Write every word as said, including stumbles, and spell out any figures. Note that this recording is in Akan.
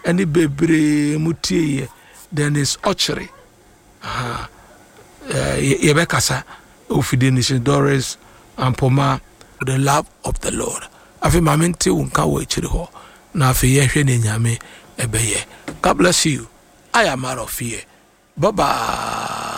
any bebre mutie then is Ochre. Uh, Yebekasa, Ufidin Doris, and Poma, the love of the Lord. Afi mamenti unka wo chiri ho. Na afi yehwe ne nyame ebeye. God bless you. I am out of fear. Bye bye.